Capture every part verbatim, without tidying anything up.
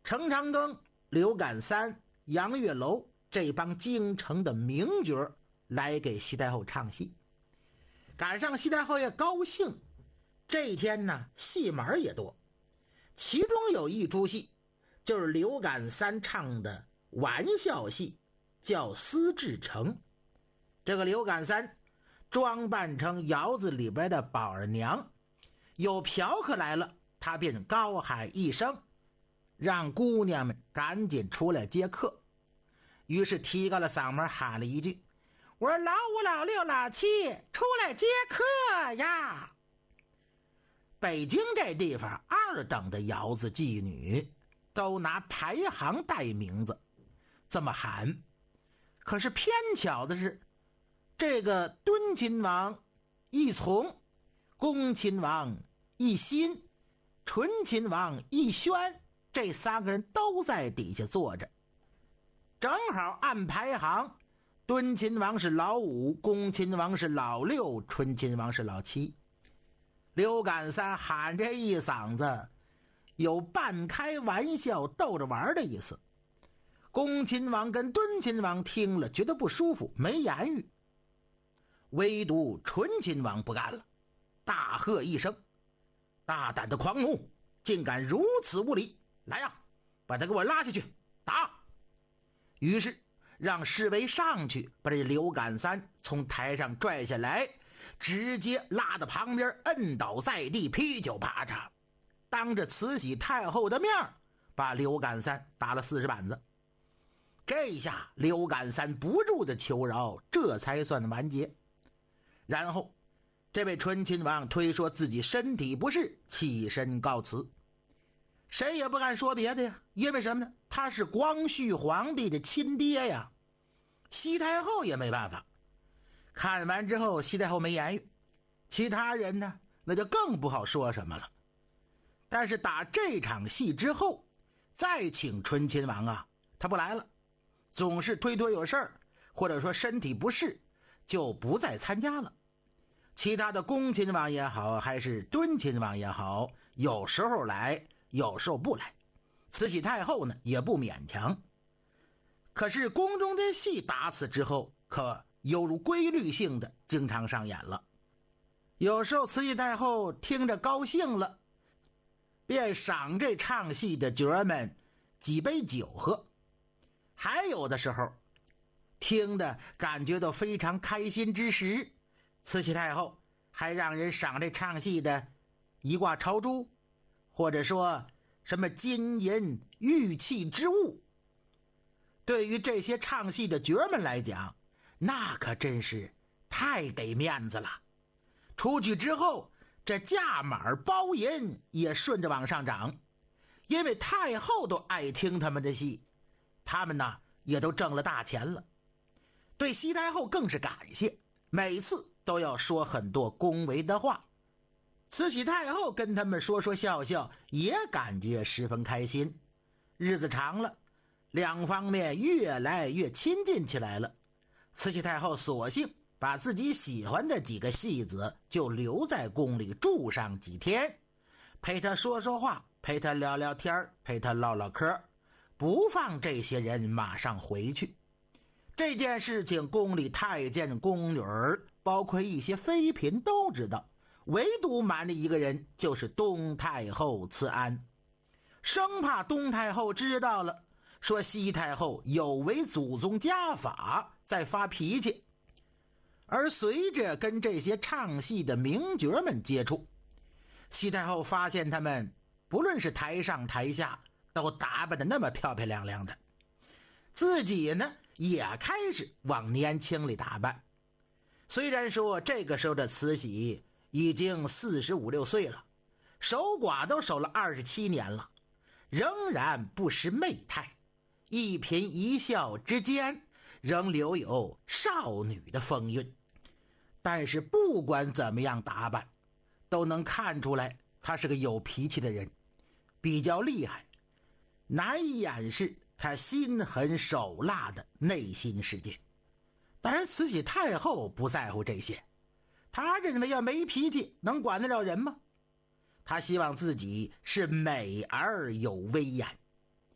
程长庚、刘感三、杨月楼这帮京城的名角来给西太后唱戏。赶上西太后也高兴，这一天呢戏码也多，其中有一出戏就是刘感三唱的玩笑戏，叫司志成。这个刘感三装扮成窑子里边的宝儿娘，有嫖客来了，他便高喊一声，让姑娘们赶紧出来接客。于是提高了嗓门喊了一句，我说老五老六老七出来接客呀。北京这地方二等的窑子妓女都拿排行带名字这么喊，可是偏巧的是，这个敦亲王一从，恭亲王一心，纯亲王一宣，这三个人都在底下坐着，正好按排行，敦亲王是老五，恭亲王是老六，纯亲王是老七。刘感三喊这一嗓子，有半开玩笑逗着玩的意思。恭亲王跟敦亲王听了觉得不舒服，没言语。唯独纯亲王不干了，大喝一声，大胆的狂奴，竟敢如此无礼，来呀，把他给我拉下去打。于是让侍卫上去把这刘感三从台上拽下来，直接拉到旁边摁倒在地，噼里啪嚓，当着慈禧太后的面把刘感三打了四十板子。这下刘感三不住的求饶，这才算完结。然后这位纯亲王推说自己身体不适，起身告辞。谁也不敢说别的呀，因为什么呢？他是光绪皇帝的亲爹呀。西太后也没办法。看完之后，西太后没言语，其他人呢，那就更不好说什么了。但是打这场戏之后，再请纯亲王啊，他不来了，总是推脱有事儿，或者说身体不适，就不再参加了。其他的恭亲王也好，还是敦亲王也好，有时候来，有时候不来。慈禧太后呢，也不勉强。可是宫中的戏打此之后，可犹如规律性的经常上演了。有时候慈禧太后听着高兴了，便赏这唱戏的角儿们几杯酒喝。还有的时候听的感觉到非常开心之时，慈禧太后还让人赏这唱戏的一挂朝珠，或者说什么金银玉器之物。对于这些唱戏的角儿们来讲，那可真是太给面子了。出去之后，这价码包银也顺着往上涨，因为太后都爱听他们的戏，他们呢也都挣了大钱了。对西太后更是感谢，每次都要说很多恭维的话。慈禧太后跟他们说说笑笑，也感觉十分开心。日子长了，两方面越来越亲近起来了。慈禧太后索性把自己喜欢的几个戏子就留在宫里住上几天，陪他说说话，陪他聊聊天，陪他唠唠嗑，不放这些人马上回去。这件事情宫里太监宫女包括一些妃嫔都知道，唯独瞒着一个人，就是东太后慈安，生怕东太后知道了，说西太后有违祖宗家法，在发脾气。而随着跟这些唱戏的名角们接触，西太后发现他们不论是台上台下都打扮得那么漂漂亮亮的，自己呢也开始往年轻里打扮。虽然说这个时候的慈禧已经四十五六岁了，守寡都守了二十七年了，仍然不失媚态，一颦一笑之间仍留有少女的风韵。但是不管怎么样打扮，都能看出来她是个有脾气的人，比较厉害，难以掩饰她心狠手辣的内心世界。但是慈禧太后不在乎这些，她认为要没脾气能管得了人吗？她希望自己是美而有威严。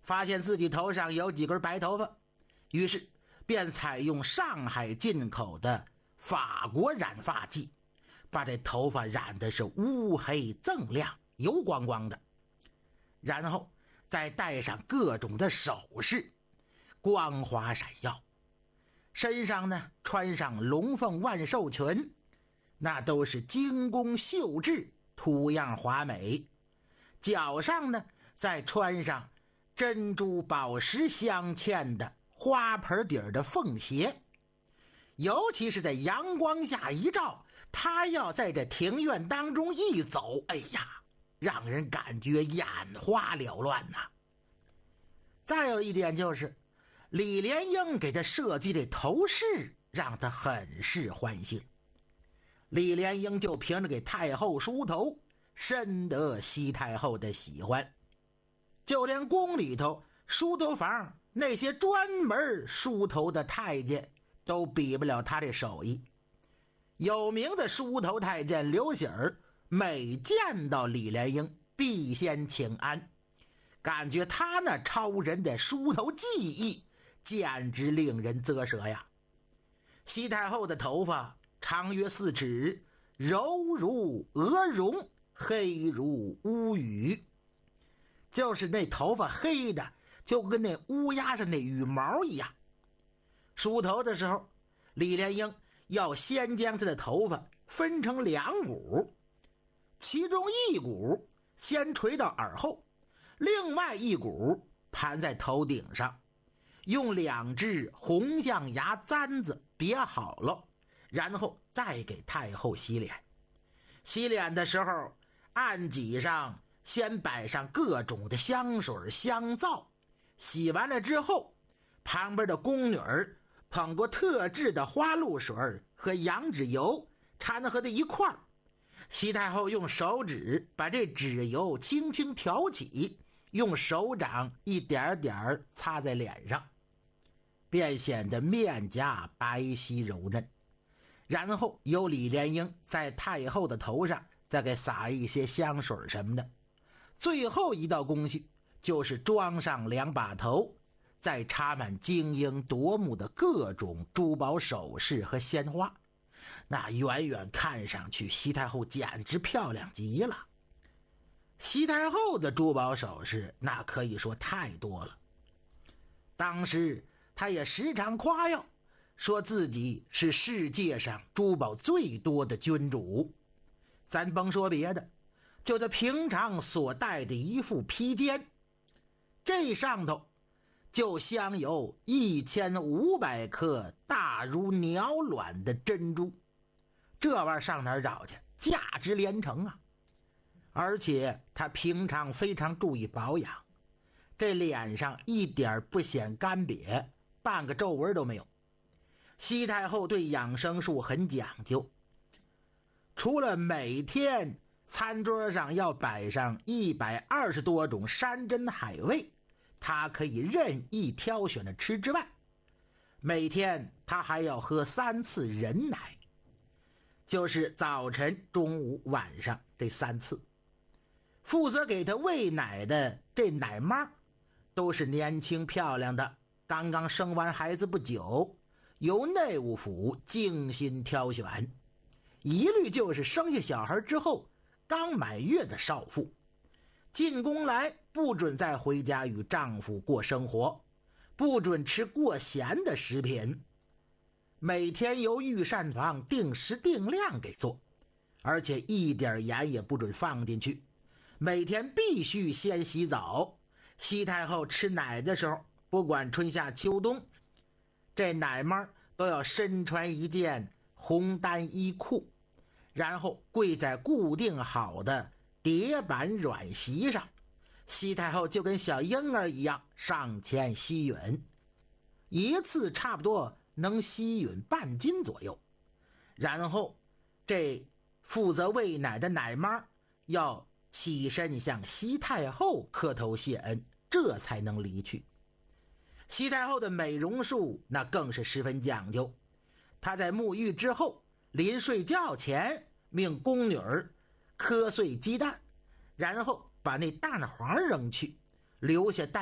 发现自己头上有几根白头发，于是便采用上海进口的法国染发剂，把这头发染的是乌黑锃亮，油光光的，然后再戴上各种的首饰，光华闪耀。身上呢穿上龙凤万寿裙，那都是精工绣制，图样华美。脚上呢再穿上珍珠宝石镶嵌的花盆底儿的凤鞋，尤其是在阳光下一照，他要在这庭院当中一走，哎呀，让人感觉眼花缭乱呐、啊。再有一点就是，李莲英给他设计这头饰，让他很是欢心。李莲英就凭着给太后梳头，深得西太后的喜欢。就连宫里头梳头房那些专门梳头的太监都比不了他这手艺。有名的梳头太监刘喜儿每见到李莲英必先请安，感觉他那超人的梳头技艺简直令人啧舌呀。西太后的头发长约四尺，柔如鹅绒，黑如乌羽，就是那头发黑的就跟那乌鸦上那羽毛一样。梳头的时候，李莲英要先将他的头发分成两股，其中一股先垂到耳后，另外一股盘在头顶上，用两只红象牙簪子别好了，然后再给太后洗脸。洗脸的时候，案几上先摆上各种的香水香皂，洗完了之后，旁边的宫女儿捧过特制的花露水和羊脂油掺和在一块儿，西太后用手指把这脂油轻轻挑起，用手掌一点点擦在脸上，便显得面颊白皙柔嫩。然后由李莲英在太后的头上再给撒一些香水什么的。最后一道工序就是装上两把头，再插满晶莹夺目的各种珠宝首饰和鲜花，那远远看上去西太后简直漂亮极了。西太后的珠宝首饰那可以说太多了，当时她也时常夸耀，说自己是世界上珠宝最多的君主。咱甭说别的，就他平常所戴的一副披肩，这上头就镶有一千五百克大如鸟卵的珍珠，这玩意儿上哪儿找去？价值连城啊！而且他平常非常注意保养，这脸上一点不显干瘪，半个皱纹都没有。西太后对养生术很讲究，除了每天餐桌上要摆上一百二十多种山珍海味，他可以任意挑选着吃之外，每天他还要喝三次人奶，就是早晨、中午、晚上这三次。负责给他喂奶的这奶妈都是年轻漂亮的，刚刚生完孩子不久，由内务府精心挑选，一律就是生下小孩之后刚满月的少妇。进宫来不准再回家与丈夫过生活，不准吃过咸的食品，每天由御膳房定时定量给做，而且一点盐也不准放进去，每天必须先洗澡。西太后吃奶的时候，不管春夏秋冬，这奶妈都要身穿一件红单衣裤，然后跪在固定好的叠板软席上，西太后就跟小婴儿一样上前吸吮，一次差不多能吸吮半斤左右。然后这负责喂奶的奶妈要起身向西太后磕头谢恩，这才能离去。西太后的美容术那更是十分讲究，她在沐浴之后，临睡觉前命宫女儿磕碎鸡蛋，然后把那蛋黄扔去，留下蛋